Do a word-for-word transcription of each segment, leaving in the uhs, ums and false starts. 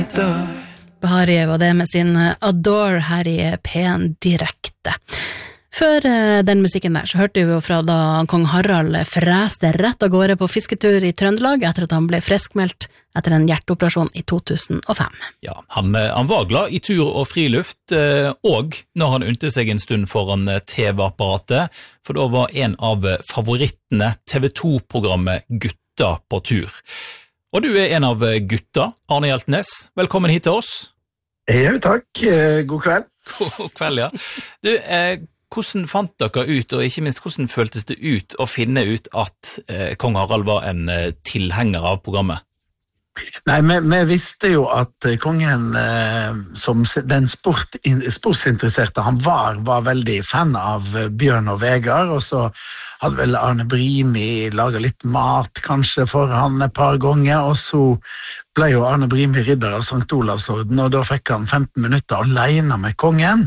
Bahari var det med sin Adore her i P en direkte. Før den musikken der så hørte vi jo fra da kong Harald freste rett av gårde på fisketur i Trøndelag etter at han ble friskmeldt etter en hjerteoperasjon i to tusen og fem. Ja, han, han var glad i tur og friluft, og når han unte seg en stund foran T V-apparatet, for da var en av favorittene T V to-programmet Gutta på tur. Og du er en av gutta, Arne Hjeltnes. Velkommen hit til oss. Ja, takk. God kveld. God kveld, ja. Du, eh, hvordan fant dere ut, og ikke minst hvordan føltes det ut å finne ut at eh, kong Harald var en eh, tilhenger av programmet? Nei, vi, vi visste jo at kongen, eh, som den sport, sportsinteresserte han var, var veldig fan av Bjørn og Vegard, og så hadde vel Arne Brimi laget litt mat kanskje for han et par ganger, og så ble jo Arne Brimi ridder av Sankt Olavsorden, og da fikk han femten minutter alene med kongen.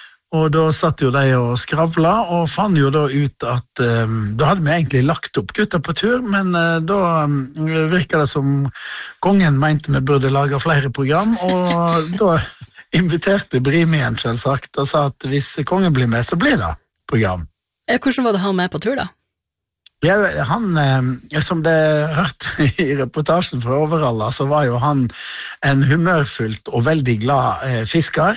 Og da satt jo de og skravla, og fant jo da ut at um, da hadde vi egentlig lagt opp gutta på tur, men uh, da um, virket det som kongen mente vi burde lage flere program, og da inviterte Brimi igjen selvsagt, og sa at hvis kongen blir med, så blir det program. Hvordan var det han med på tur da? Ja, han, eh, som det hørte i reportasjen fra Overalla, så var jo han en humørfullt og veldig glad eh, fisker.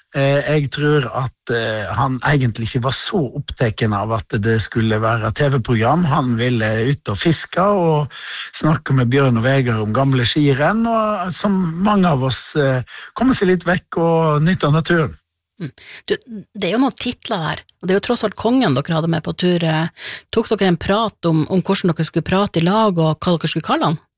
Jeg tror at han egentlig ikke var så opptatt av at det skulle være T V-program. Han ville ut og fiske og snakke med Bjørn og Vegard om gamle skirenn, og som mange av oss kommer seg litt vekk og nytter naturen. Mm. Du, det er jo noen titler her, og det er jo tross alt kongen dere hadde med på tur. Tok dere en prat om, om hvordan dere skulle prate i lag, og hva dere skulle kalle han?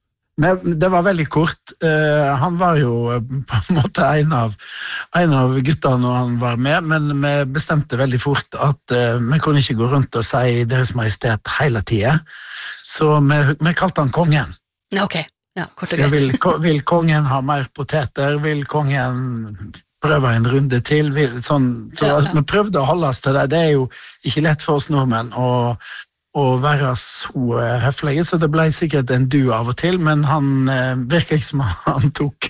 Men det var veldig kort. Uh, han var jo på en måte en av, en av guttene når han var med, men vi bestemte veldig fort at uh, vi kunne ikke gå rundt og si Deres Majestet hele tiden. Så vi, vi kalte han kongen. Ok, ja, kort og greit. Vil, vil kongen ha mer poteter? Vil kongen prøve en runde til? Vil, sånn, så ja, ja. Vi prøvde å holde oss til det. Det er jo ikke lett for oss nordmenn å og være så høflige, så det ble sikkert en du av og til, men han eh, virker ikke som han tok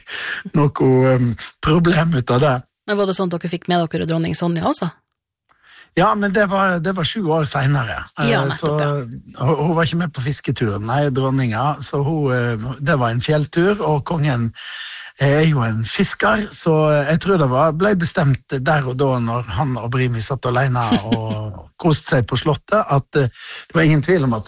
noe um, problem ut av det. Men var det sånn at dere fikk med dere dronning Sonja også? Ja, men det var, det var sju år senere. Ja, nettopp, ja. Så, hun, hun var ikke med på fisketuren, nei, dronninga, så hun, det var en fjelltur, og kongen er jo en fisker, så jeg tror det var, ble bestemt der og da når han og Brimi satt alene og koste seg på slottet, at det var ingen tvil om at